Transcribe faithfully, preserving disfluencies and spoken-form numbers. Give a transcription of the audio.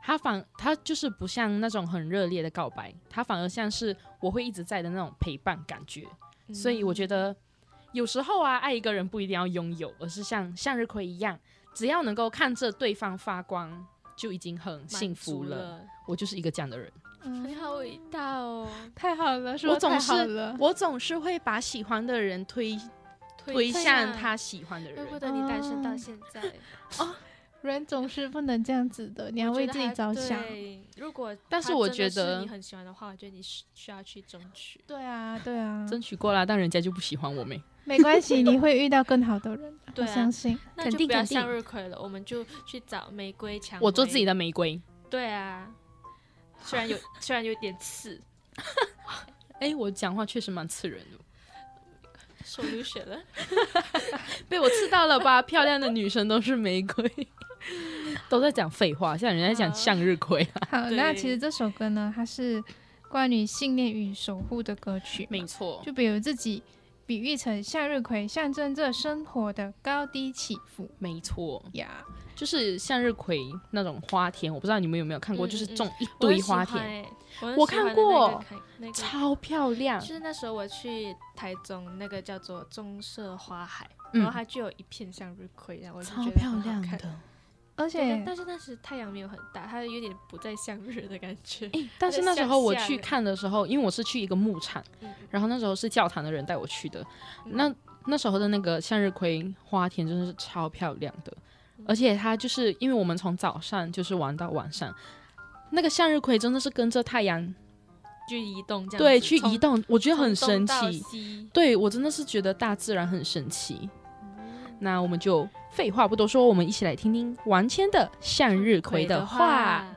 他反他就是不像那种很热烈的告白，他反而像是我会一直在的那种陪伴感觉、嗯、所以我觉得有时候啊，爱一个人不一定要拥有，而是像向日葵一样，只要能够看着对方发光就已经很幸福 了, 了我就是一个这样的人。 嗯，你好伟大哦， 太好了，说得太好了。 我总是会把喜欢的人推推向他喜欢的人， 怪不得你单身到现在、 哦人总是不能这样子的，你要为自己着想。 如果但是我觉得你很喜欢的话，我觉得你需要去争取。 对啊对啊， 争取过啦，但人家就不喜欢我没没关系，你会遇到更好的人对、啊、我相信。 那就不要向日葵了，我们就去找玫瑰蔷薇。 我做自己的玫瑰。 对啊，虽然有虽然有点刺哎、欸，我讲话确实蛮刺人的， 手流血了被我刺到了吧漂亮的女生都是玫瑰都在讲废话，像人家讲向日葵、啊、 好，那其实这首歌呢，它是关于信念与守护的歌曲， 没错， 就比如自己比喻成向日葵，象征着生活的高低起伏。 没错呀、yeah ， 就是向日葵那种花田，我不知道你们有没有看过，嗯、就是种一堆花田。 欸、我, 我看过、 那个， 超漂亮。 就是那时候我去台中，那个叫做中社花海，嗯、然后它就有一片向日葵，然后我就觉得超漂亮的。 而且， 但是那时太阳没有很大，它有点不再向日的感觉。 欸、但是那时候我去看的时候，因为我是去一个牧场、嗯，然后那时候是教堂的人带我去的。嗯、那那时候的那个向日葵花田真的是超漂亮的，嗯、而且它就是因为我们从早上就是玩到晚上，那个向日葵真的是跟着太阳去移动，这样子对，去移动，我觉得很神奇。对，我真的是觉得大自然很神奇。嗯、那我们就废话不多说，我们一起来听听王谦的《向日葵的话》。